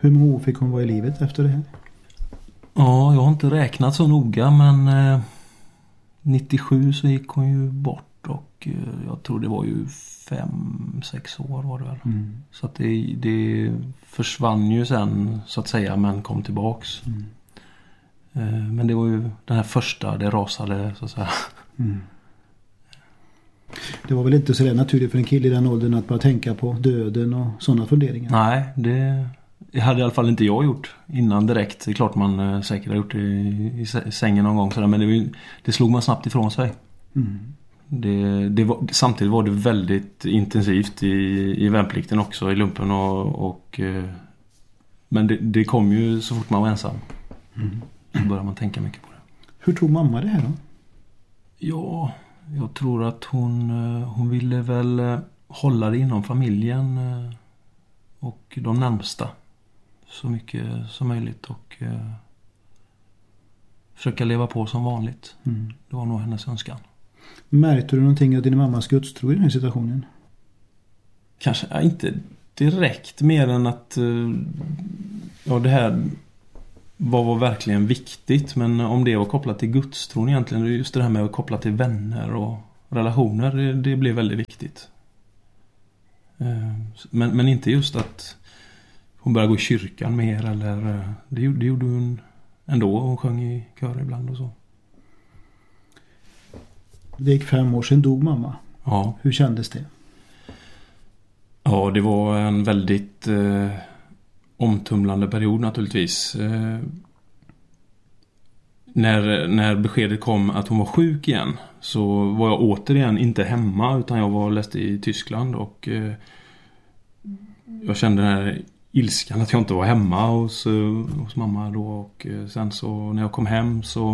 Hur många år fick hon vara i livet efter det här? Ja, jag har inte räknat så noga, men 97 så gick hon ju bort och jag tror det var ju 5-6 år var det väl. Så att det försvann ju sen så att säga, men kom tillbaks. Men det var ju den här första, det rasade så att säga. Det var väl inte så naturligt för en kille i den åldern att bara tänka på döden och sådana funderingar? Nej, det hade i alla fall inte jag gjort innan direkt. Det är klart man säkert har gjort det i sängen någon gång sådär, men det slog man snabbt ifrån sig. Samtidigt var det väldigt intensivt i värnplikten också, i lumpen men det kom ju så fort man var ensam. Så började man tänka mycket på det. Hur tog mamma det här då? Ja, jag tror att hon ville väl hålla det inom familjen och de närmsta så mycket som möjligt och försöka leva på som vanligt. Det var nog hennes önskan. Märkte du någonting av din mammas gudstro i den här situationen? Kanske inte direkt, mer än att det här var verkligen viktigt, men om det var kopplat till gudstron egentligen, just det här med att koppla till vänner och relationer, det blev väldigt viktigt. Men inte just att hon började gå i kyrkan mer, eller det gjorde hon ändå, hon sjöng i kör ibland och så. Det gick 5 år sedan dog mamma. Ja. Hur kändes det? Ja, det var en väldigt omtumlande period naturligtvis. När beskedet kom att hon var sjuk igen, så var jag återigen inte hemma, utan jag läste i Tyskland och jag kände den här ilskan att jag inte var hemma hos mamma då, och sen så när jag kom hem så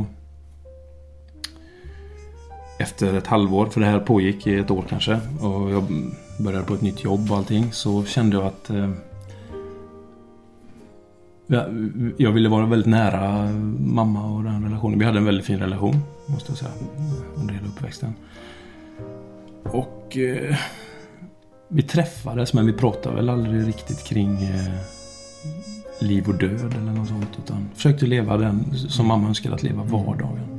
efter ett halvår, för det här pågick i ett år kanske, och jag började på ett nytt jobb och allting, så kände jag att jag ville vara väldigt nära mamma och den relationen. Vi hade en väldigt fin relation, måste jag säga, under hela uppväxten. Och vi träffades, men vi pratade väl aldrig riktigt kring liv och död eller något sånt, utan försökte leva den som mamma önskade att leva, vardagen.